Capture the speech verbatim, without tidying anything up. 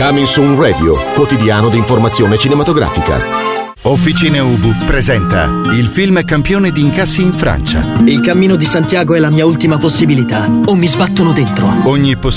Coming Soon Radio, quotidiano di informazione cinematografica. Officine Ubu presenta il film campione di incassi in Francia. Il cammino di Santiago è la mia ultima possibilità, o mi sbattono dentro. Ogni possibilità